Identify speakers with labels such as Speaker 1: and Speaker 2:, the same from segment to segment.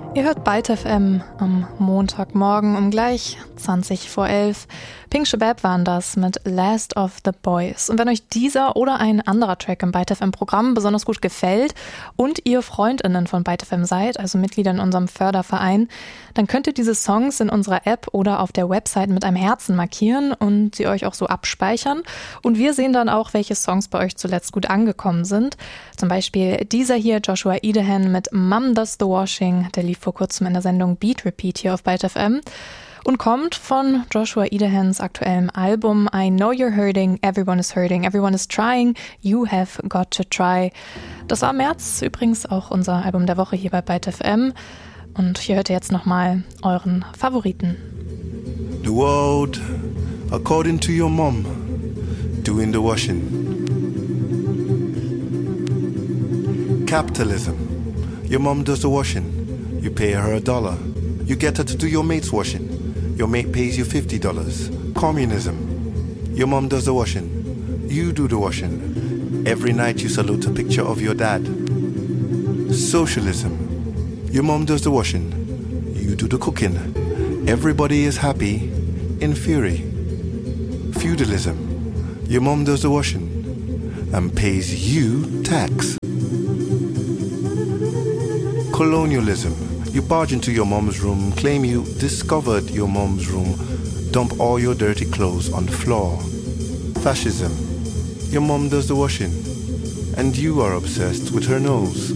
Speaker 1: Ihr hört Byte FM am Montagmorgen um gleich 20 vor 11. Pink Shabab waren das mit Last of the Boys. Und wenn euch dieser oder ein anderer Track im Byte FM Programm besonders gut gefällt und ihr FreundInnen von Byte FM seid, also Mitglieder in unserem Förderverein, dann könnt ihr diese Songs in unserer App oder auf der Website mit einem Herzen markieren und sie euch auch so abspeichern. Und wir sehen dann auch, welche Songs bei euch zuletzt gut angekommen sind. Zum Beispiel dieser hier, Joshua Idehan mit Mom Does the Washing. Der lief vor kurzem in der Sendung Beat Repeat hier auf Byte FM. Und kommt von Joshua Idehans aktuellem Album I Know You're Hurting, Everyone is Hurting, Everyone is Trying, You Have Got to Try. Das war im März übrigens auch unser Album der Woche hier bei Byte FM. Und hier hört ihr jetzt nochmal euren Favoriten.
Speaker 2: The world, according to your mom, doing the washing. Capitalism, your mom does the washing. You pay her $1. You get her to do your mate's washing. Your mate pays you $50. Communism. Your mom does the washing. You do the washing. Every night you salute a picture of your dad. Socialism. Your mom does the washing. You do the cooking. Everybody is happy in theory. Feudalism. Your mom does the washing and pays you tax. Colonialism. You barge into your mom's room, claim you discovered your mom's room, dump all your dirty clothes on the floor. Fascism. Your mom does the washing, and you are obsessed with her nose.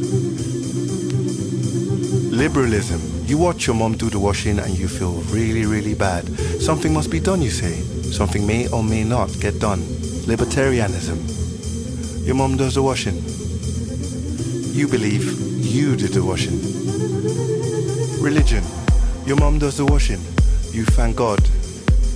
Speaker 2: Liberalism. You watch your mom do the washing and you feel really, really bad. Something must be done, you say. Something may or may not get done. Libertarianism. Your mom does the washing. You believe you did the washing. Religion. Your mom does the washing. You thank God